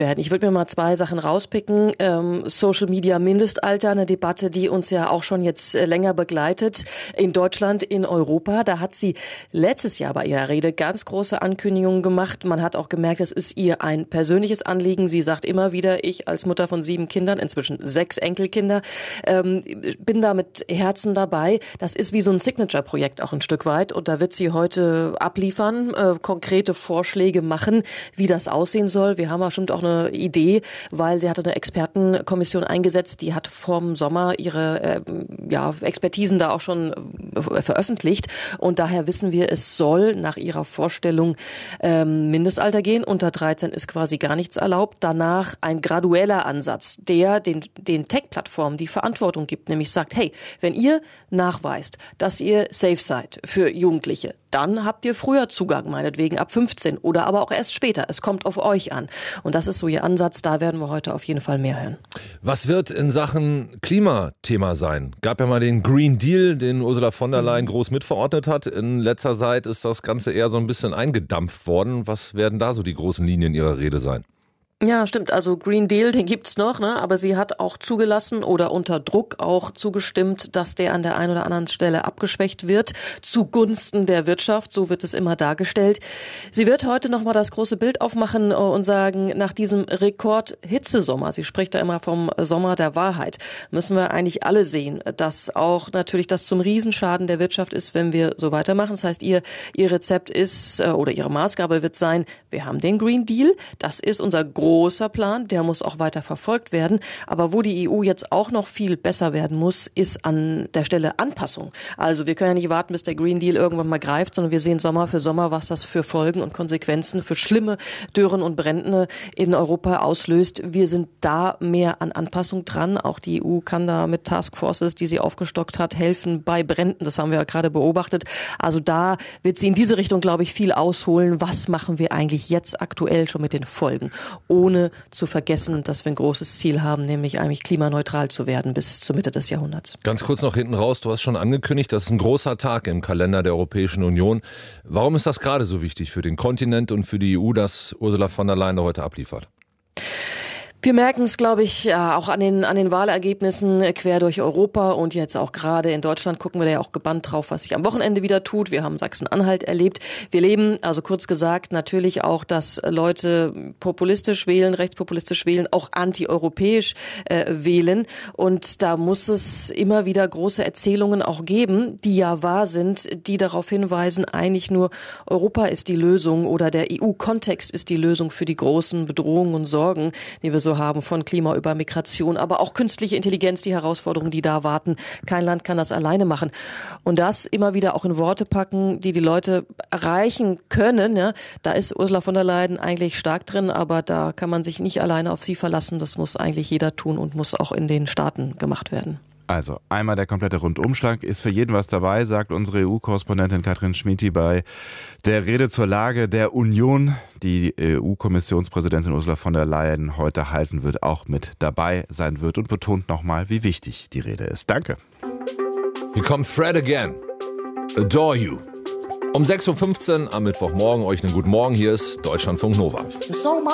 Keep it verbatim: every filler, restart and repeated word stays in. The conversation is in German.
werden. Ich würde mir mal zwei Sachen rauspicken. Ähm, Social Media Mindestalter, eine Debatte, die uns ja auch schon jetzt länger begleitet. In Deutschland, in Europa. Da hat sie letztes Jahr bei ihrer Rede ganz große Ankündigungen gemacht. Man hat auch gemerkt, es ist ihr ein persönliches Anliegen. Sie sagt immer wieder, ich als Mutter von sieben Kindern, inzwischen sechs Enkelkinder, ähm, bin da mit Herzen dabei. Das ist wie so ein Signature-Projekt auch ein Stück weit. Und da wird sie heute abliefern, äh, konkrete Vorschläge machen, wie das aussehen soll. Wir haben bestimmt auch eine Idee, weil sie hatte eine Expertenkommission eingesetzt, die hat vorm Sommer ihre äh, ja, Expertisen da auch schon äh, veröffentlicht. Und daher wissen wir, es soll nach ihrer Vorstellung ähm, Mindestalter gehen. Unter dreizehn ist quasi gar nichts erlaubt. Danach ein gradueller Ansatz, der den, den Tech-Plattformen die Verantwortung gibt, nämlich sagt, hey, wenn ihr nachweist, dass ihr safe seid für Jugendliche, dann habt ihr früher Zugang, meinetwegen ab fünfzehn oder aber auch erst später. Es kommt auf euch an. Und das ist so ihr Ansatz. Da werden wir heute auf jeden Fall mehr hören. Was wird in Sachen Klimathema sein? Gab ja mal den Green Deal, den Ursula von der Leyen groß mitverordnet hat. In letzter Zeit ist das Ganze eher so ein bisschen eingedampft worden. Was werden da so die großen Linien ihrer Rede sein? Ja, stimmt. Also Green Deal, den gibt's noch, ne? Aber sie hat auch zugelassen oder unter Druck auch zugestimmt, dass der an der einen oder anderen Stelle abgeschwächt wird, zugunsten der Wirtschaft. So wird es immer dargestellt. Sie wird heute nochmal das große Bild aufmachen und sagen, nach diesem Rekord-Hitzesommer, sie spricht da immer vom Sommer der Wahrheit, müssen wir eigentlich alle sehen, dass auch natürlich das zum Riesenschaden der Wirtschaft ist, wenn wir so weitermachen. Das heißt, ihr, ihr Rezept ist, oder ihre Maßgabe wird sein, wir haben den Green Deal, das ist unser großer großer Plan, der muss auch weiter verfolgt werden. Aber wo die E U jetzt auch noch viel besser werden muss, ist an der Stelle Anpassung. Also wir können ja nicht warten, bis der Green Deal irgendwann mal greift, sondern wir sehen Sommer für Sommer, was das für Folgen und Konsequenzen für schlimme Dürren und Brände in Europa auslöst. Wir sind da mehr an Anpassung dran. Auch die E U kann da mit Taskforces, die sie aufgestockt hat, helfen bei Bränden. Das haben wir ja gerade beobachtet. Also da wird sie in diese Richtung, glaube ich, viel ausholen. Was machen wir eigentlich jetzt aktuell schon mit den Folgen? Ohne zu vergessen, dass wir ein großes Ziel haben, nämlich eigentlich klimaneutral zu werden bis zur Mitte des Jahrhunderts. Ganz kurz noch hinten raus, du hast schon angekündigt, das ist ein großer Tag im Kalender der Europäischen Union. Warum ist das gerade so wichtig für den Kontinent und für die E U, dass Ursula von der Leyen heute abliefert? Wir merken es, glaube ich, ja, auch an den, an den Wahlergebnissen quer durch Europa und jetzt auch gerade in Deutschland gucken wir da ja auch gebannt drauf, was sich am Wochenende wieder tut. Wir haben Sachsen-Anhalt erlebt. Wir leben, also kurz gesagt, natürlich auch, dass Leute populistisch wählen, rechtspopulistisch wählen, auch antieuropäisch äh, wählen. Und da muss es immer wieder große Erzählungen auch geben, die ja wahr sind, die darauf hinweisen, eigentlich nur Europa ist die Lösung oder der E U-Kontext ist die Lösung für die großen Bedrohungen und Sorgen, die wir so haben, von Klima über Migration, aber auch künstliche Intelligenz, die Herausforderungen, die da warten. Kein Land kann das alleine machen. Und das immer wieder auch in Worte packen, die die Leute erreichen können. Ja, da ist Ursula von der Leyen eigentlich stark drin, aber da kann man sich nicht alleine auf sie verlassen. Das muss eigentlich jeder tun und muss auch in den Staaten gemacht werden. Also einmal der komplette Rundumschlag, ist für jeden was dabei, sagt unsere E U-Korrespondentin Katrin Schmidti bei der Rede zur Lage der Union, die E U-Kommissionspräsidentin Ursula von der Leyen heute halten wird, auch mit dabei sein wird und betont nochmal, wie wichtig die Rede ist. Danke. Hier kommt Fred again. Adore you. Um sechs Uhr fünfzehn am Mittwochmorgen euch einen guten Morgen. Hier ist Deutschlandfunk Nova.